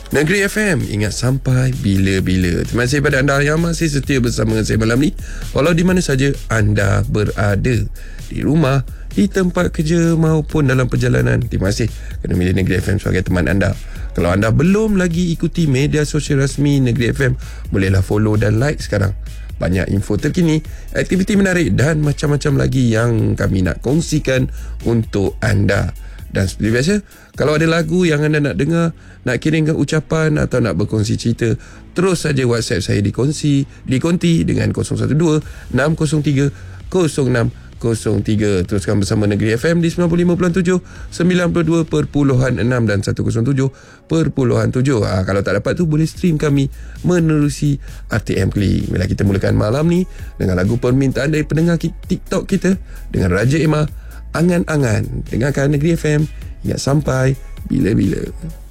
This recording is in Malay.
Negeri FM, ingat sampai bila-bila. Terima kasih kepada anda yang masih setia bersama dengan saya malam ni. Walau di mana saja anda berada, di rumah, di tempat kerja maupun dalam perjalanan, terima kasih kerana milih Negeri FM sebagai teman anda. Kalau anda belum lagi ikuti media sosial rasmi Negeri FM, bolehlah follow dan like sekarang. Banyak info terkini, aktiviti menarik dan macam-macam lagi yang kami nak kongsikan untuk anda. Dan seperti biasa, kalau ada lagu yang anda nak dengar, nak kirimkan ucapan atau nak berkongsi cerita, terus saja WhatsApp saya dikonti dengan 012-603-0603. Teruskan bersama Negeri FM di 95.7, 92.6 dan 107.7. Kalau tak dapat tu, boleh stream kami menerusi RTM Klik. Bila kita mulakan malam ni dengan lagu permintaan dari pendengar TikTok kita dengan Raja Emma, Angan-Angan. Dengarkan Negeri FM, ingat sampai bila-bila.